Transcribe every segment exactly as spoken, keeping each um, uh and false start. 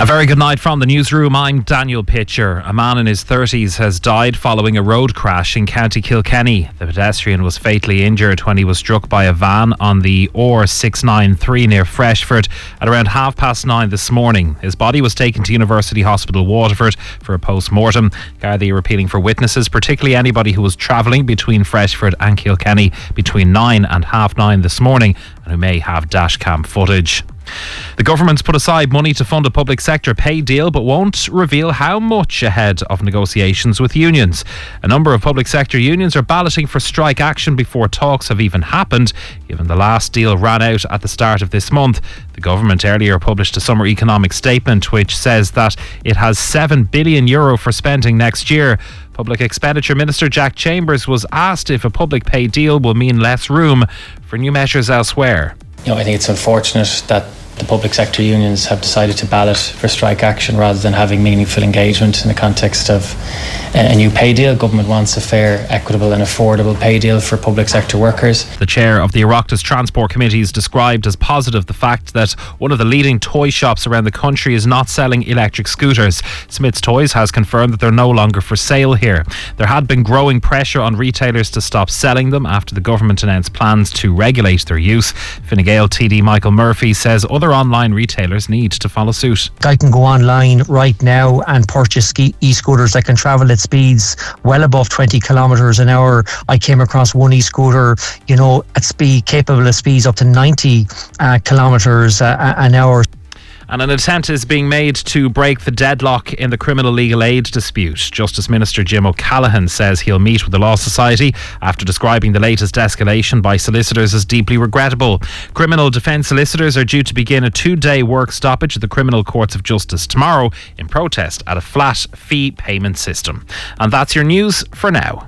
A very good night from the newsroom. I'm Daniel Pitcher. A man in his thirties has died following a road crash in County Kilkenny. The pedestrian was fatally injured when he was struck by a van on the O R six ninety-three near Freshford at around half past nine this morning. His body was taken to University Hospital Waterford for a post-mortem. Gardaí are appealing for witnesses, particularly anybody who was travelling between Freshford and Kilkenny between nine and half nine this morning and who may have dashcam footage. The government's put aside money to fund a public sector pay deal but won't reveal how much ahead of negotiations with unions. A number of public sector unions are balloting for strike action before talks have even happened, given the last deal ran out at the start of this month. The government earlier published a summer economic statement which says that it has seven billion euro for spending next year. Public Expenditure Minister Jack Chambers was asked if a public pay deal will mean less room for new measures elsewhere. You know, I think it's unfortunate that the public sector unions have decided to ballot for strike action rather than having meaningful engagement in the context of a new pay deal. Government wants a fair, equitable and affordable pay deal for public sector workers. The chair of the Oireachtas Transport Committee has described as positive the fact that one of the leading toy shops around the country is not selling electric scooters. Smith's Toys has confirmed that they're no longer for sale here. There had been growing pressure on retailers to stop selling them after the government announced plans to regulate their use. Fine Gael T D Michael Murphy says other online retailers need to follow suit. I can go online right now and purchase ski- e-scooters that can travel at speeds well above twenty kilometres an hour. I came across one e-scooter, you know, at speed capable of speeds up to ninety uh, kilometres uh, an hour. And an attempt is being made to break the deadlock in the criminal legal aid dispute. Justice Minister Jim O'Callaghan says he'll meet with the Law Society after describing the latest escalation by solicitors as deeply regrettable. Criminal defence solicitors are due to begin a two-day work stoppage at the Criminal Courts of Justice tomorrow in protest at a flat fee payment system. And that's your news for now.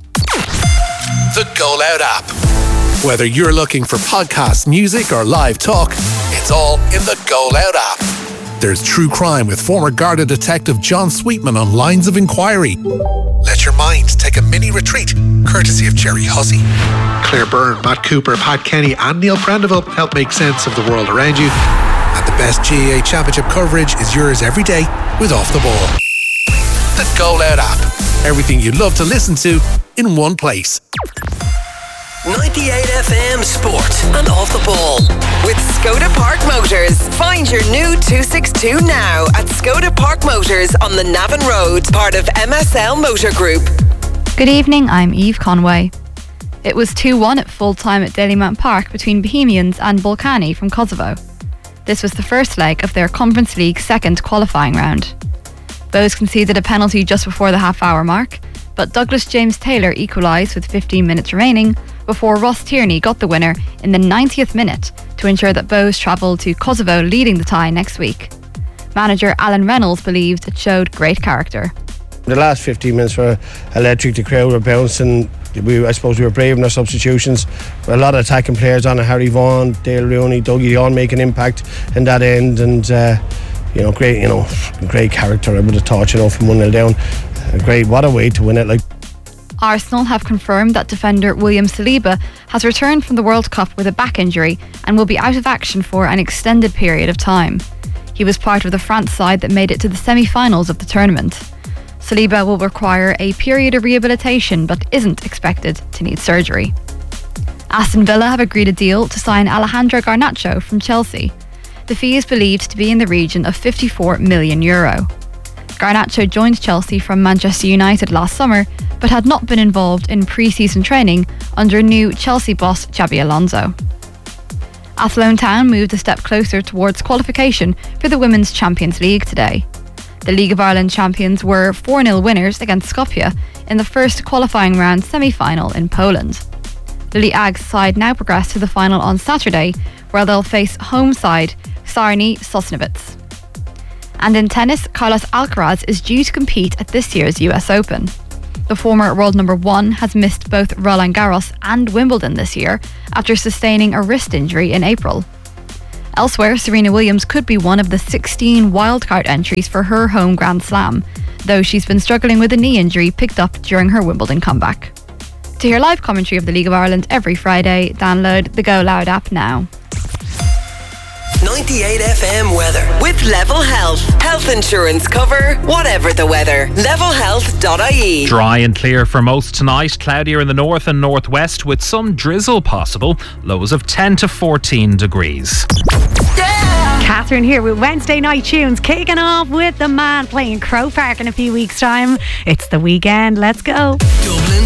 The Go Loud app. Whether you're looking for podcasts, music or live talk, it's all in the Go Loud app. There's true crime with former Garda detective John Sweetman on Lines of Inquiry. Let your mind take a mini retreat, courtesy of Jerry Hussey. Claire Byrne, Matt Cooper, Pat Kenny and Neil Prendeville help make sense of the world around you. And the best G A A Championship coverage is yours every day with Off the Ball. The Go Loud app. Everything you'd love to listen to in one place. ninety-eight F M Sport and Off the Ball with Skoda Park Motors. Find your new two sixty-two now at Skoda Park Motors on the Navan Road, part of M S L Motor Group. Good evening, I'm Eve Conway. It was two one at full time at Dalymount Park between Bohemians and Balkany from Kosovo. This was the first leg of their Conference League second qualifying round. Bohs conceded a penalty just before the half hour mark, but Douglas James Taylor equalised with fifteen minutes remaining before Ross Tierney got the winner in the ninetieth minute to ensure that Bohs travelled to Kosovo leading the tie next week. Manager Alan Reynolds believed it showed great character. The last fifteen minutes were electric, the crowd were bouncing. We, I suppose we were brave in our substitutions. A lot of attacking players on it, Harry Vaughan, Dale Rooney, Dougie, all make an impact in that end, and uh, you know, great, you know, great character. I would have thought, you know, from one nil down. Great, what a way to win it. Like, Arsenal have confirmed that defender William Saliba has returned from the World Cup with a back injury and will be out of action for an extended period of time. He was part of the France side that made it to the semi-finals of the tournament. Saliba will require a period of rehabilitation but isn't expected to need surgery. Aston Villa have agreed a deal to sign Alejandro Garnacho from Chelsea. The fee is believed to be in the region of fifty-four million euro. Garnacho joined Chelsea from Manchester United last summer, but had not been involved in pre-season training under new Chelsea boss Xabi Alonso. Athlone Town moved a step closer towards qualification for the Women's Champions League today. The League of Ireland champions were four nil winners against Skopje in the first qualifying round semi-final in Poland. Lily Ag's side now progress to the final on Saturday, where they'll face home side Sarny Sosnovitz. And in tennis, Carlos Alcaraz is due to compete at this year's U S Open. The former world number one has missed both Roland Garros and Wimbledon this year after sustaining a wrist injury in April. Elsewhere, Serena Williams could be one of the sixteen wildcard entries for her home Grand Slam, though she's been struggling with a knee injury picked up during her Wimbledon comeback. To hear live commentary of the League of Ireland every Friday, download the Go Loud app now. ninety-eight F M weather. With Level Health. Health insurance cover, whatever the weather. level health dot I E. Dry and clear for most tonight. Cloudier in the north and northwest with some drizzle possible. Lows of ten to fourteen degrees. Catherine here with Wednesday Night Tunes, kicking off with the man playing Crow Park in a few weeks' time. It's the weekend. Let's go. Dublin